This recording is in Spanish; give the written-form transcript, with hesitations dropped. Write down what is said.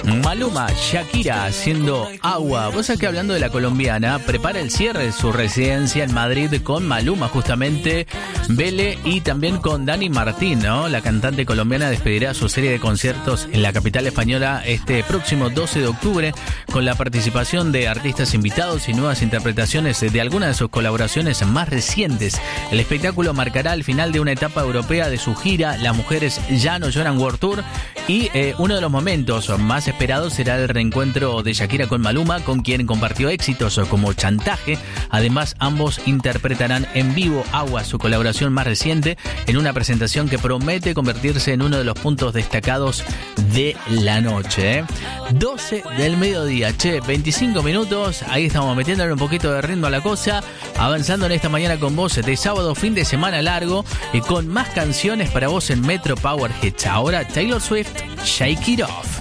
Maluma, Shakira haciendo agua. Vos sabés que hablando de la colombiana, prepara el cierre de su residencia en Madrid con Maluma, justamente, Vele y también con Dani Martín, ¿no? La cantante colombiana despedirá su serie de conciertos en la capital española este próximo 12 de octubre con la participación de artistas invitados y nuevas interpretaciones de algunas de sus colaboraciones más recientes. El espectáculo marcará el final de una etapa europea de su gira Las Mujeres Ya No Lloran World Tour y uno de los momentos más esperado será el reencuentro de Shakira con Maluma, con quien compartió éxitos como Chantaje. Además, ambos interpretarán en vivo Agua, su colaboración más reciente, en una presentación que promete convertirse en uno de los puntos destacados de la noche. 12 del mediodía, 25 minutos, ahí estamos metiéndole un poquito de ritmo a la cosa, avanzando en esta mañana con vos de sábado, fin de semana largo, y con más canciones para vos en Metro Power Hits. Ahora Taylor Swift, Shake It Off.